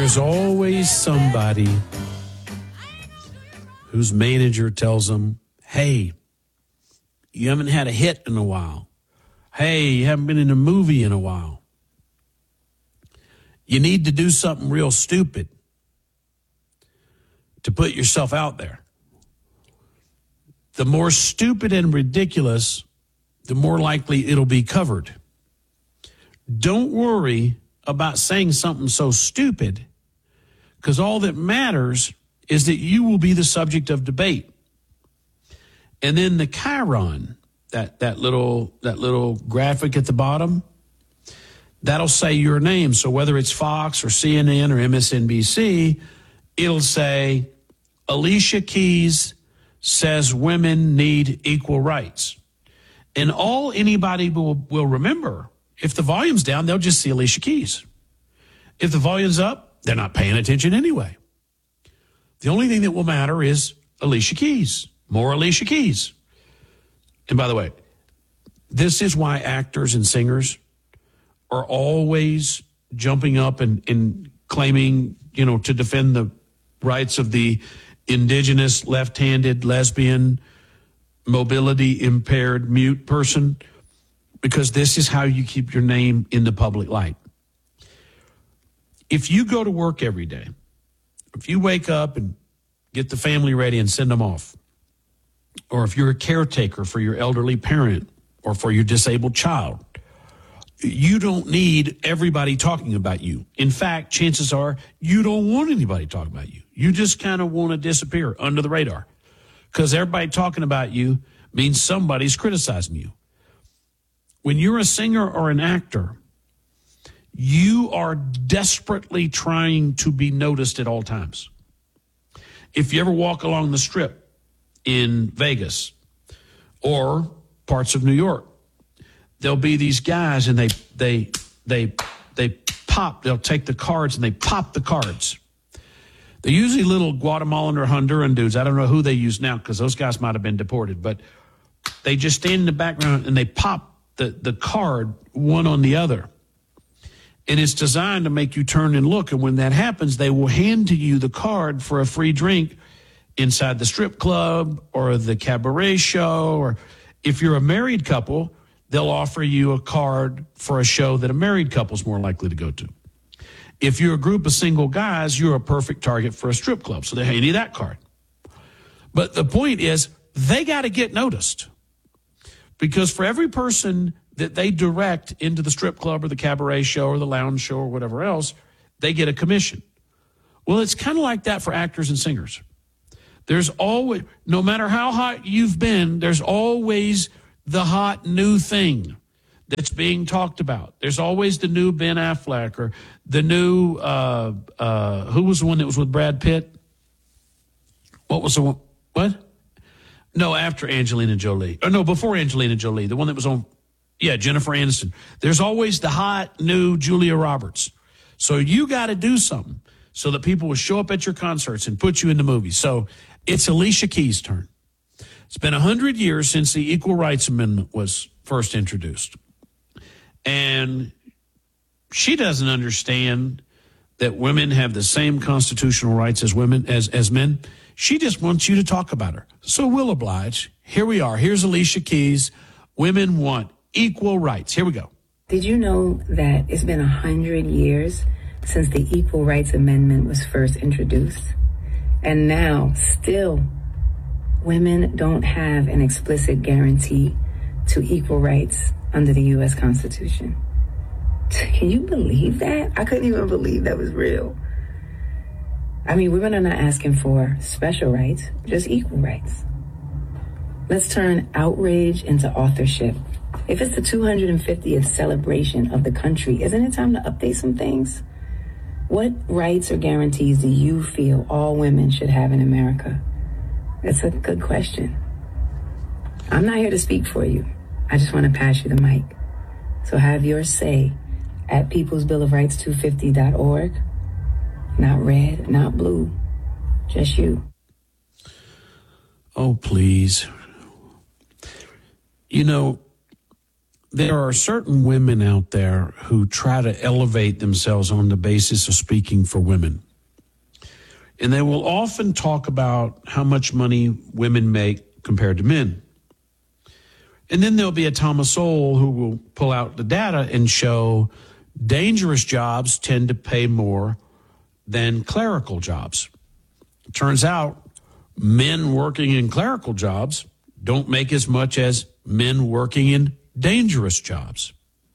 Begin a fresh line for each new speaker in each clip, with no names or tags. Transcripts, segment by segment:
there's always somebody whose manager tells them, hey, you haven't had a hit in a while. Hey, you haven't been in a movie in a while. You need to do something real stupid to put yourself out there. The more stupid and ridiculous, the more likely it'll be covered. Don't worry about saying something so stupid, because all that matters is that you will be the subject of debate. And then the chyron, that little graphic at the bottom, that'll say your name. So whether it's Fox or CNN or MSNBC, it'll say Alicia Keys says women need equal rights. And all anybody will remember, if the volume's down, they'll just see Alicia Keys. If the volume's up, they're not paying attention anyway. The only thing that will matter is Alicia Keys, more Alicia Keys. And by the way, this is why actors and singers are always jumping up and claiming, to defend the rights of the indigenous, left-handed, lesbian, mobility impaired, mute person, because this is how you keep your name in the public light. If you go to work every day, if you wake up and get the family ready and send them off, or if you're a caretaker for your elderly parent or for your disabled child, you don't need everybody talking about you. In fact, chances are you don't want anybody talking about you. You just kind of want to disappear under the radar, because everybody talking about you means somebody's criticizing you. When you're a singer or an actor, you are desperately trying to be noticed at all times. If you ever walk along the Strip in Vegas or parts of New York, there'll be these guys and they pop, they'll take the cards and they pop the cards. They're usually little Guatemalan or Honduran dudes. I don't know who they use now, because those guys might have been deported, but they just stand in the background and they pop the card one on the other. And it's designed to make you turn and look. And when that happens, they will hand to you the card for a free drink inside the strip club or the cabaret show. Or if you're a married couple, they'll offer you a card for a show that a married couple's more likely to go to. If you're a group of single guys, you're a perfect target for a strip club. So they hand you that card. But the point is, they got to get noticed. Because for every person that they direct into the strip club or the cabaret show or the lounge show or whatever else, they get a commission. Well, it's kind of like that for actors and singers. There's always, no matter how hot you've been, there's always the hot new thing that's being talked about. There's always the new Ben Affleck or the new, who was the one that was with Brad Pitt? What was the one? What? No, after Angelina Jolie. Or no, before Angelina Jolie. The one that was on, Jennifer Aniston. There's always the hot new Julia Roberts. So you got to do something so that people will show up at your concerts and put you in the movies. So it's Alicia Keys' turn. It's been 100 years since the Equal Rights Amendment was first introduced. And she doesn't understand that women have the same constitutional rights as women, as men. She just wants you to talk about her. So we'll oblige. Here we are. Here's Alicia Keys. Women want equal rights. Here we go.
Did you know that it's been 100 years since the Equal Rights Amendment was first introduced? And now, still, women don't have an explicit guarantee to equal rights under the U.S. Constitution. Can you believe that? I couldn't even believe that was real. I mean, women are not asking for special rights, just equal rights. Let's turn outrage into authorship. If it's the 250th celebration of the country, isn't it time to update some things? What rights or guarantees do you feel all women should have in America? That's a good question. I'm not here to speak for you. I just want to pass you the mic. So have your say at peoplesbillofrights250.org. Not red, not blue, just you.
Oh, please. You know, there are certain women out there who try to elevate themselves on the basis of speaking for women. And they will often talk about how much money women make compared to men. And then there'll be a Thomas Sowell who will pull out the data and show dangerous jobs tend to pay more than clerical jobs. It turns out men working in clerical jobs don't make as much as men working in dangerous jobs.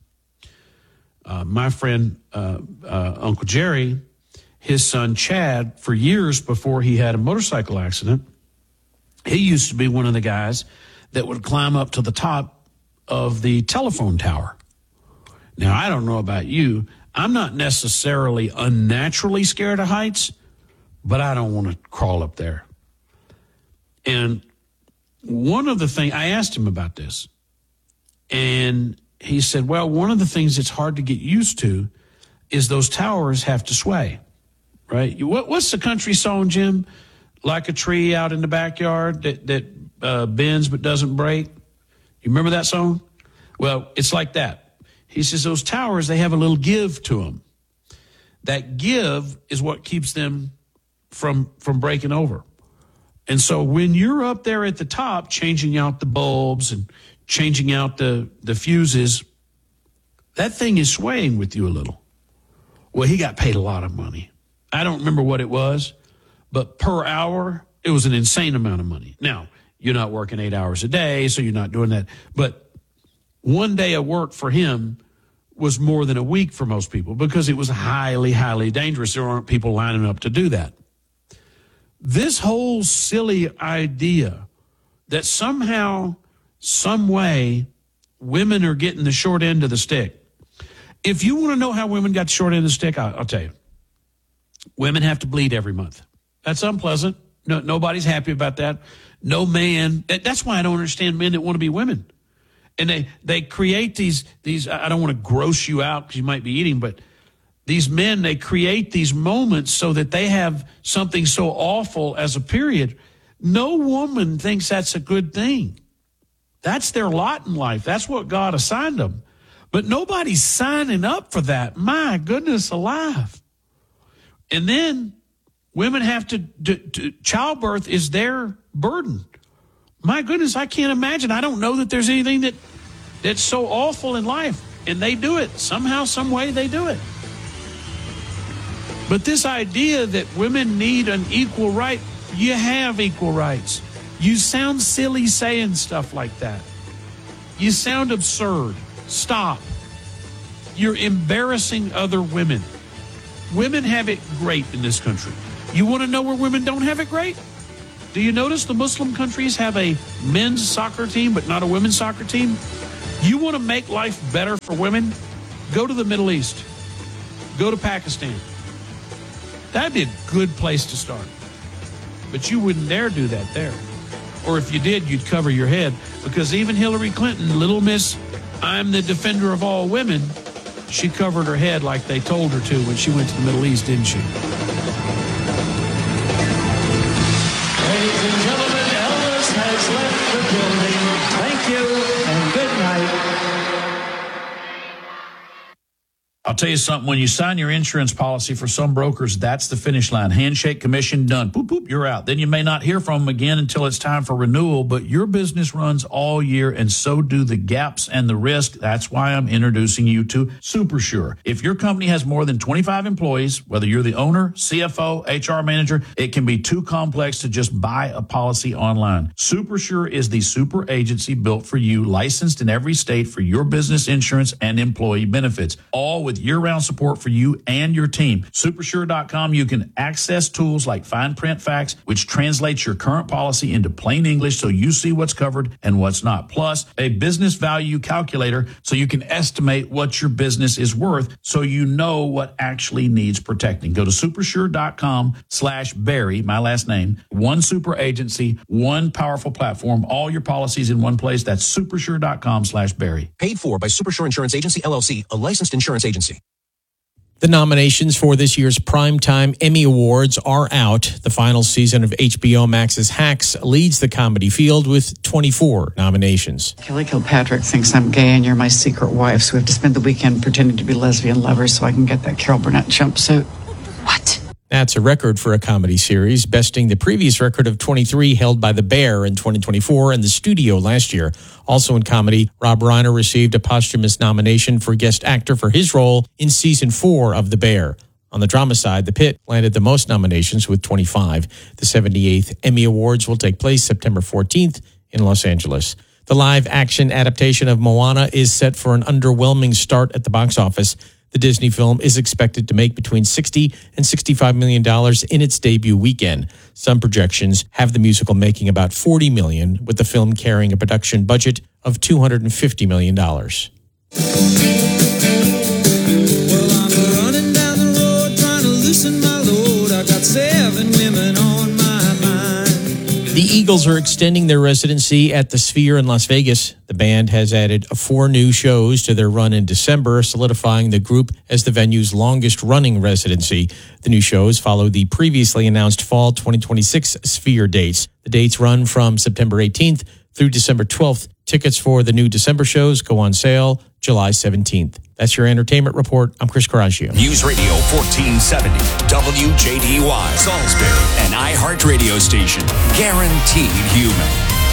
My friend, Uncle Jerry, his son Chad, for years before he had a motorcycle accident, he used to be one of the guys that would climb up to the top of the telephone tower. Now, I don't know about you. I'm not necessarily unnaturally scared of heights, but I don't want to crawl up there. And one of the things, I asked him about this, and he said, well, one of the things that's hard to get used to is those towers have to sway, right? What's the country song, Jim? Like a tree out in the backyard that bends but doesn't break. You remember that song? Well, it's like that. He says those towers, they have a little give to them. That give is what keeps them from breaking over. And so when you're up there at the top, changing out the bulbs and changing out the fuses, that thing is swaying with you a little. Well, he got paid a lot of money. I don't remember what it was, but per hour, it was an insane amount of money. Now, you're not working 8 hours a day, so you're not doing that. But one day of work for him was more than a week for most people because it was highly, highly dangerous. There aren't people lining up to do that. This whole silly idea that somehow, some way, women are getting the short end of the stick. If you want to know how women got the short end of the stick, I'll tell you. Women have to bleed every month. That's unpleasant. No, nobody's happy about that. No man. That's why I don't understand men that want to be women. And they create these, I don't want to gross you out because you might be eating, but these men, they create these moments so that they have something so awful as a period. No woman thinks that's a good thing. That's their lot in life. That's what God assigned them. But nobody's signing up for that. My goodness alive. And then women have to childbirth is their burden. My goodness, I can't imagine. I don't know that there's anything that's so awful in life. And they do it. Somehow, some way, they do it. But this idea that women need an equal right, you have equal rights. You sound silly saying stuff like that. You sound absurd. Stop. You're embarrassing other women. Women have it great in this country. You want to know where women don't have it great? Do you notice the Muslim countries have a men's soccer team but not a women's soccer team? You want to make life better for women? Go to the Middle East. Go to Pakistan. That'd be a good place to start. But you wouldn't dare do that there. Or if you did, you'd cover your head. Because even Hillary Clinton, little miss, I'm the defender of all women, she covered her head like they told her to when she went to the Middle East, didn't she?
Ladies and gentlemen, Elvis has left the building. Thank you and good night.
I'll tell you something. When you sign your insurance policy for some brokers, that's the finish line. Handshake, commission, done. Boop, boop, you're out. Then you may not hear from them again until it's time for renewal, but your business runs all year, and so do the gaps and the risk. That's why I'm introducing you to SuperSure. If your company has more than 25 employees, whether you're the owner, CFO, HR manager, it can be too complex to just buy a policy online. SuperSure is the super agency built for you, licensed in every state for your business insurance and employee benefits, all with year-round support for you and your team. Supersure.com, you can access tools like fine print facts, which translates your current policy into plain English so you see what's covered and what's not. Plus, a business value calculator so you can estimate what your business is worth so you know what actually needs protecting. Go to supersure.com/Barry, my last name, one super agency, one powerful platform, all your policies in one place. That's supersure.com/Barry.
Paid for by Supersure Insurance Agency, LLC, a licensed insurance agency. The nominations for this year's Primetime Emmy Awards are out. The final season of HBO Max's Hacks leads the comedy field with 24 nominations.
Kelly Kilpatrick thinks I'm gay and you're my secret wife, so we have to spend the weekend pretending to be lesbian lovers so I can get that Carol Burnett jumpsuit. What?
That's a record for a comedy series, besting the previous record of 23 held by The Bear in 2024 and The Studio last year. Also in comedy, Rob Reiner received a posthumous nomination for Guest Actor for his role in Season 4 of The Bear. On the drama side, The Pit landed the most nominations with 25. The 78th Emmy Awards will take place September 14th in Los Angeles. The live-action adaptation of Moana is set for an underwhelming start at the box office. The Disney film is expected to make between $60 and $65 million in its debut weekend. Some projections have the musical making about $40 million, with the film carrying a production budget of $250 million.
Well, I'm running down the road trying to loosen my load. I got 7 women on my mind.
The Eagles are extending their residency at the Sphere in Las Vegas. The band has added 4 new shows to their run in December, solidifying the group as the venue's longest-running residency. The new shows follow the previously announced fall 2026 Sphere dates. The dates run from September 18th through December 12th. Tickets for the new December shows go on sale July 17th. That's your entertainment report. I'm Chris Coraggio.
News Radio 1470, WJDY, Salisbury, an iHeart radio station. Guaranteed human.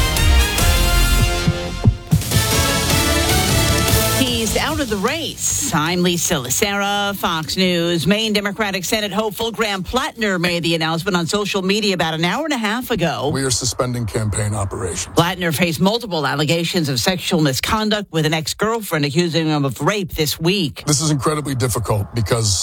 He's out of the race. I'm Lisa Lacera, Fox News. Maine Democratic Senate hopeful Graham Plattner made the announcement on social media about an hour and a half ago.
We are suspending campaign operations.
Plattner faced multiple allegations of sexual misconduct with an ex-girlfriend accusing him of rape this week.
This is incredibly difficult because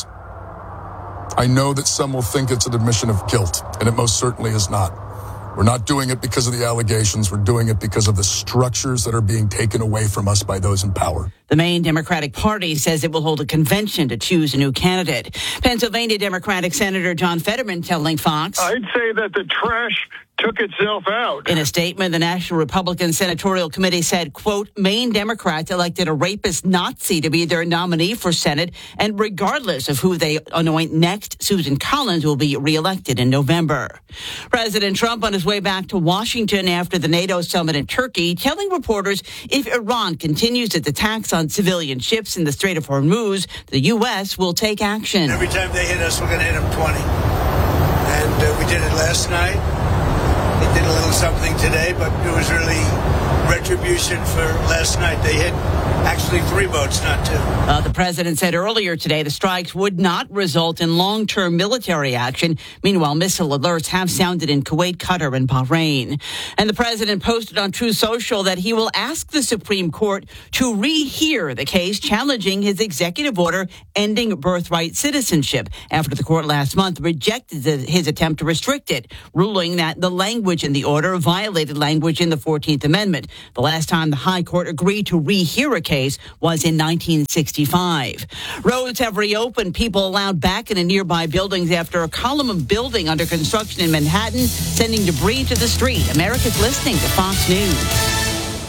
I know that some will think it's an admission of guilt, and it most certainly is not. We're not doing it because of the allegations. We're doing it because of the structures that are being taken away from us by those in power.
The Maine Democratic Party says it will hold a convention to choose a new candidate. Pennsylvania Democratic Senator John Fetterman telling Fox,
I'd say that the trash took itself out.
In a statement, the National Republican Senatorial Committee said, quote, Maine Democrats elected a rapist Nazi to be their nominee for Senate, and regardless of who they anoint next, Susan Collins will be reelected in November. President Trump on his way back to Washington after the NATO summit in Turkey, telling reporters if Iran continues its attacks on civilian ships in the Strait of Hormuz, the U.S. will take action.
Every time they hit us, we're going to hit them 20. And we did it last night. They did a little something today, but it was really retribution for last night. They hit actually 3 boats, not 2.
The president said earlier today the strikes would not result in long-term military action. Meanwhile, missile alerts have sounded in Kuwait, Qatar, and Bahrain. And the president posted on Truth Social that he will ask the Supreme Court to rehear the case challenging his executive order ending birthright citizenship after the court last month rejected his attempt to restrict it, ruling that the language in the order violated language in the 14th Amendment. The last time the High Court agreed to rehear a case was in 1965. Roads have reopened. People allowed back into nearby buildings after a column of building under construction in Manhattan, sending debris to the street. America's listening to Fox News.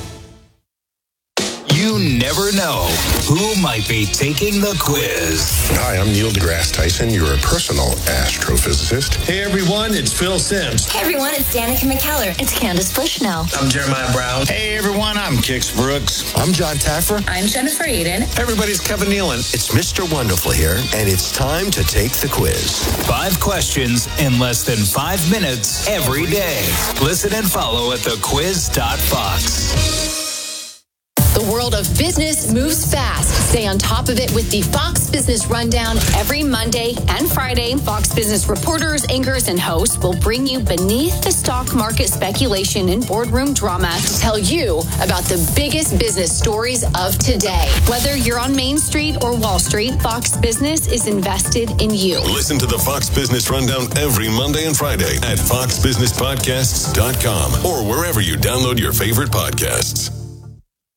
You never know who might be taking the quiz.
Hi, I'm Neil deGrasse Tyson, your personal astrophysicist.
Hey everyone, it's Phil Sims.
Hey everyone, it's Danica McKellar. It's Candace Bushnell.
I'm Jeremiah Brown.
Hey everyone, I'm Kix Brooks.
I'm John Taffer.
I'm Jennifer Aiden.
Everybody's Kevin Nealon.
It's Mr. Wonderful here, and it's time to take the quiz.
5 questions in less than 5 minutes every day. Listen and follow at thequiz.fox.
The world of business moves fast. Stay on top of it with the Fox Business Rundown every Monday and Friday. Fox Business reporters, anchors, and hosts will bring you beneath the stock market speculation and boardroom drama to tell you about the biggest business stories of today. Whether you're on Main Street or Wall Street, Fox Business is invested in you.
Listen to the Fox Business Rundown every Monday and Friday at foxbusinesspodcasts.com or wherever you download your favorite podcasts.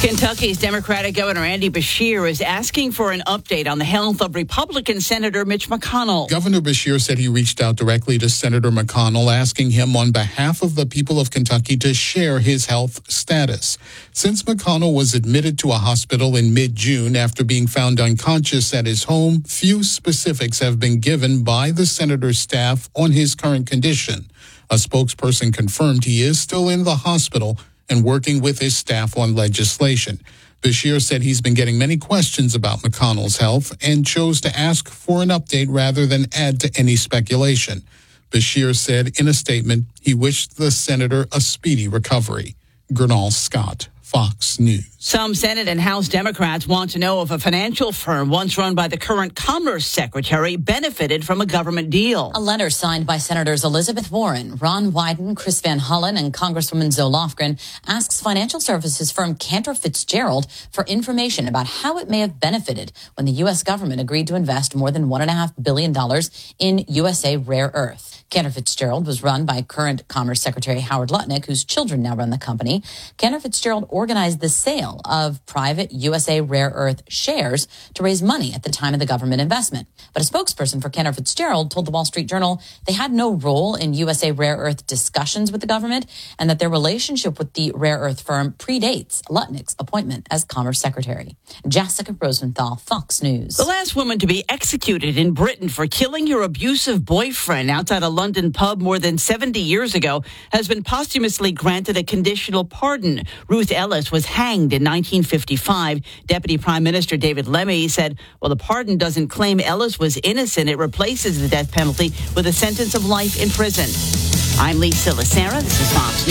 Kentucky's Democratic Governor Andy Beshear is asking for an update on the health of Republican Senator Mitch McConnell.
Governor Beshear said he reached out directly to Senator McConnell, asking him on behalf of the people of Kentucky to share his health status. Since McConnell was admitted to a hospital in mid-June after being found unconscious at his home, few specifics have been given by the senator's staff on his current condition. A spokesperson confirmed he is still in the hospital and working with his staff on legislation. Beshear said he's been getting many questions about McConnell's health and chose to ask for an update rather than add to any speculation. Beshear said in a statement he wished the senator a speedy recovery. Gernal Scott, Fox News.
Some Senate and House Democrats want to know if a financial firm once run by the current Commerce Secretary benefited from a government deal.
A letter signed by Senators Elizabeth Warren, Ron Wyden, Chris Van Hollen, and Congresswoman Zoe Lofgren asks financial services firm Cantor Fitzgerald for information about how it may have benefited when the U.S. government agreed to invest more than $1.5 billion in USA Rare Earth. Cantor Fitzgerald was run by current Commerce Secretary Howard Lutnick, whose children now run the company. Cantor Fitzgerald organized the sale of private USA Rare Earth shares to raise money at the time of the government investment. But a spokesperson for Cantor Fitzgerald told the Wall Street Journal they had no role in USA Rare Earth discussions with the government and that their relationship with the rare earth firm predates Lutnick's appointment as Commerce Secretary. Jessica Rosenthal, Fox News.
The last woman to be executed in Britain for killing her abusive boyfriend outside a London pub more than 70 years ago has been posthumously granted a conditional pardon. Ruth Ellis was hanged in 1955. Deputy Prime Minister David Lemmy said, well, the pardon doesn't claim Ellis was innocent. It replaces the death penalty with a sentence of life in prison. I'm Lisa Lacera. This is Fox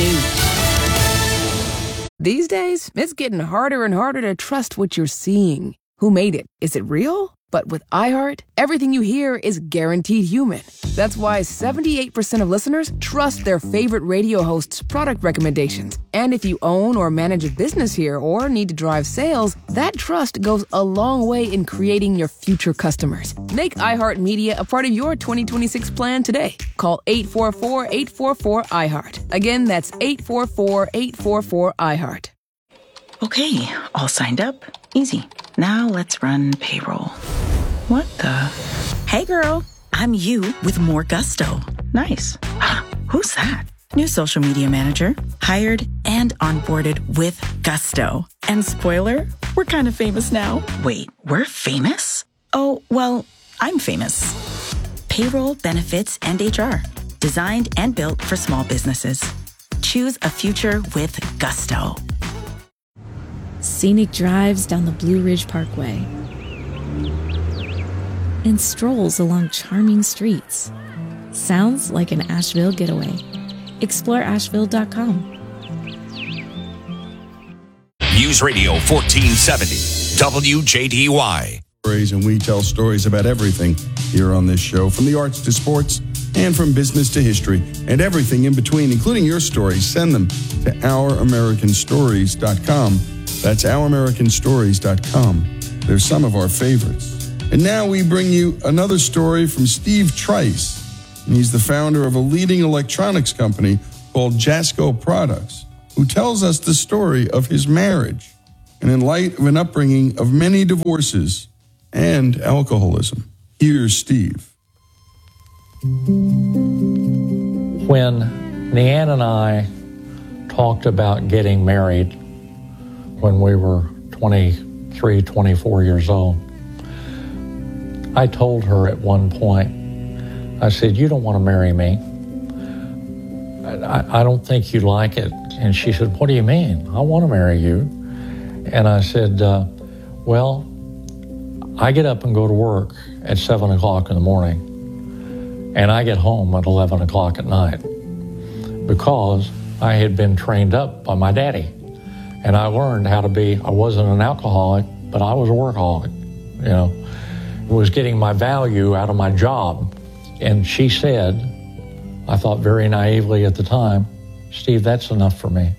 News.
These days, it's getting harder and harder to trust what you're seeing. Who made it? Is it real? But with iHeart, everything you hear is guaranteed human. That's why 78% of listeners trust their favorite radio hosts' product recommendations. And if you own or manage a business here or need to drive sales, that trust goes a long way in creating your future customers. Make iHeartMedia a part of your 2026 plan today. Call 844-844-iHeart. Again, that's 844-844-iHeart.
Okay, all signed up. Easy. Now let's run payroll. What the? Hey girl, I'm you with more gusto. Nice. Who's that? New social media manager. Hired and onboarded with gusto. And spoiler, we're kind of famous now. Wait, we're famous? Oh, well, I'm famous. Payroll, benefits, and HR. Designed and built for small businesses. Choose a future with gusto.
Scenic drives down the Blue Ridge Parkway and strolls along charming streets. Sounds like an Asheville getaway. Explore Asheville.com.
News Radio 1470, WJDY.
And we tell stories about everything here on this show, from the arts to sports and from business to history and everything in between, including your stories. Send them to OurAmericanStories.com. That's OurAmericanStories.com. They're some of our favorites. And now we bring you another story from Steve Trice. And he's the founder of a leading electronics company called Jasco Products, who tells us the story of his marriage. And in light of an upbringing of many divorces and alcoholism. Here's Steve.
When Leanne and I talked about getting married when we were 23, 24 years old, I told her at one point, I said, you don't want to marry me. I don't think you like it. And she said, what do you mean? I want to marry you. And I said, well, I get up and go to work at 7 o'clock in the morning, and I get home at 11 o'clock at night because I had been trained up by my daddy. And I learned how to be, I wasn't an alcoholic, but I was a workaholic, you know. I was getting my value out of my job. And she said, I thought very naively at the time, Steve, that's enough for me.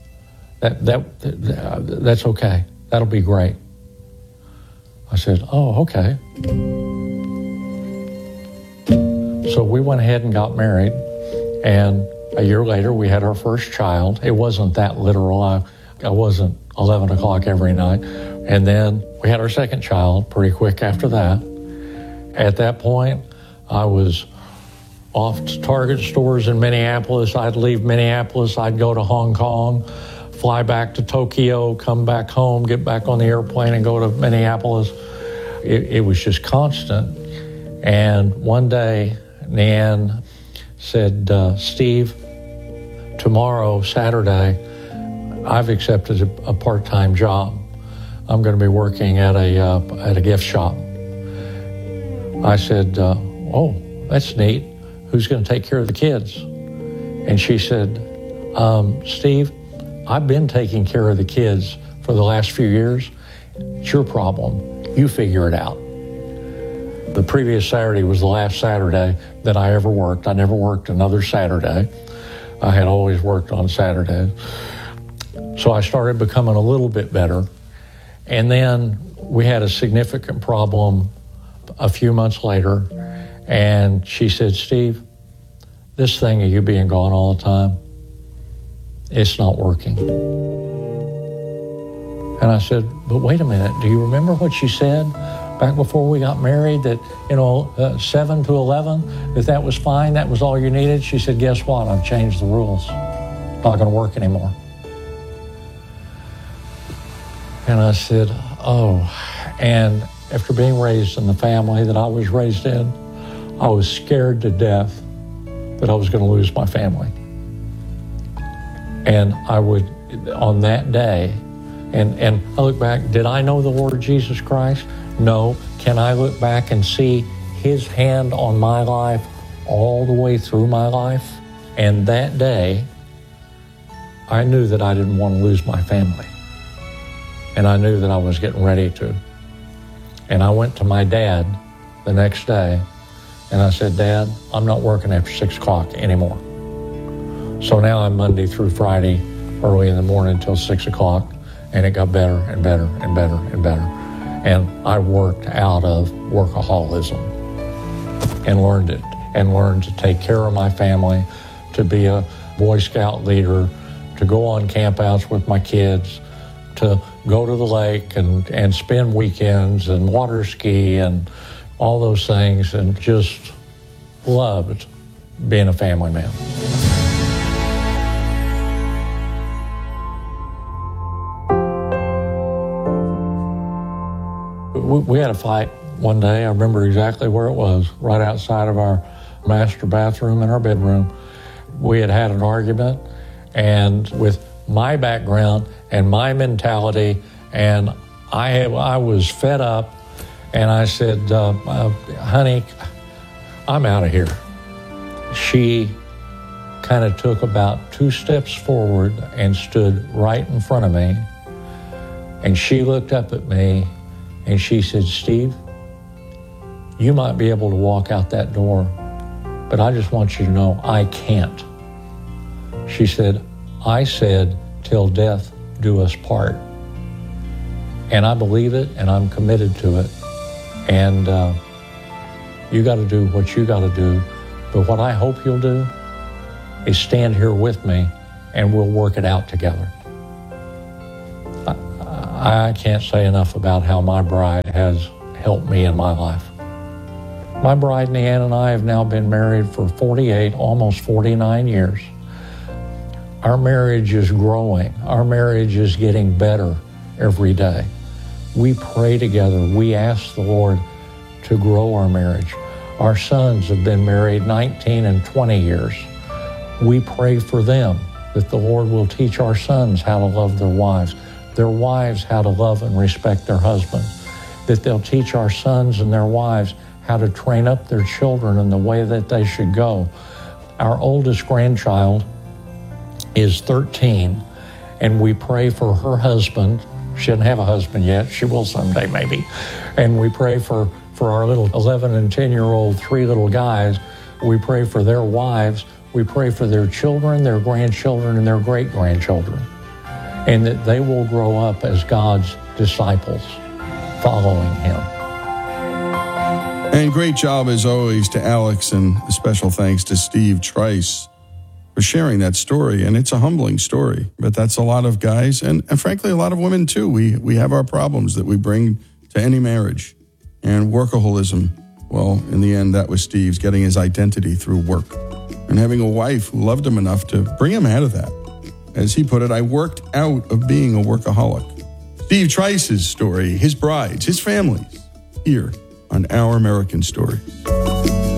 That's okay. That'll be great. I said, oh, okay. So we went ahead and got married, and a year later we had our first child. It wasn't that literal. I wasn't 11 o'clock every night. And then we had our second child pretty quick after that. At that point, I was off to Target stores in Minneapolis. I'd leave Minneapolis. I'd go to Hong Kong, fly back to Tokyo, come back home, get back on the airplane and go to Minneapolis. It was just constant. And one day, Nan said, Steve, tomorrow, Saturday, I've accepted a part-time job. I'm going to be working at a gift shop. I said, oh, that's neat. Who's going to take care of the kids? And she said, Steve, I've been taking care of the kids for the last few years. It's your problem. You figure it out. The previous Saturday was the last Saturday that I ever worked. I never worked another Saturday. I had always worked on Saturdays. So I started becoming a little bit better. And then we had a significant problem a few months later. And she said, Steve, this thing of you being gone all the time, it's not working. And I said, but wait a minute, do you remember what you said back before we got married, that, 7 to 11, that was fine, that was all you needed? She said, guess what? I've changed the rules. It's not going to work anymore. And I said, oh. And after being raised in the family that I was raised in, I was scared to death that I was going to lose my family. And I would, on that day, and I look back, did I know the Lord Jesus Christ? No. Can I look back and see His hand on my life all the way through my life? And that day, I knew that I didn't want to lose my family. And I knew that I was getting ready to. And I went to my dad the next day, and I said, Dad, I'm not working after 6 o'clock anymore. So now I'm Monday through Friday, early in the morning until 6 o'clock, and it got better and better and better and better. And I worked out of workaholism and learned it, and learned to take care of my family, to be a Boy Scout leader, to go on campouts with my kids, to go to the lake and spend weekends and water ski and all those things, and just loved being a family man. We had a fight one day. I remember exactly where it was, right outside of our master bathroom in our bedroom. We had an argument, and with my background and my mentality, and I was fed up, and I said, honey, I'm out of here. She kind of took about 2 steps forward and stood right in front of me, and she looked up at me, and she said, Steve, you might be able to walk out that door, but I just want you to know I can't. She said, I said, till death do us part. And I believe it, and I'm committed to it. And you got to do what you got to do. But what I hope you'll do is stand here with me, and we'll work it out together. I can't say enough about how my bride has helped me in my life. My bride, Leanne, and I have now been married for 48, almost 49 years. Our marriage is growing. Our marriage is getting better every day. We pray together. We ask the Lord to grow our marriage. Our sons have been married 19 and 20 years. We pray for them, that the Lord will teach our sons how to love their wives how to love and respect their husband, that they'll teach our sons and their wives how to train up their children in the way that they should go. Our oldest grandchild is 13, and we pray for her husband. She doesn't have a husband yet. She will someday, maybe. And we pray for our little 11 and 10-year-old 3 little guys. We pray for their wives. We pray for their children, their grandchildren, and their great-grandchildren, and that they will grow up as God's disciples, following Him.
And great job, as always, to Alex, and a special thanks to Steve Trice. for sharing that story. And it's a humbling story, but that's a lot of guys and frankly, a lot of women too. We have our problems that we bring to any marriage. And workaholism, well, in the end, that was Steve's, getting his identity through work. And having a wife who loved him enough to bring him out of that. As he put it, I worked out of being a workaholic. Steve Trice's story, his brides, his families, here on Our American Stories.